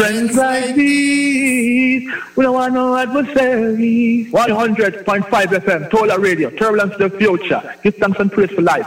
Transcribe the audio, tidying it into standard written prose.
Friends like these, we don't want no adversaries. 100.5 FM, Tola Radio, Turbulence to the Future. Give thanks and praise for life.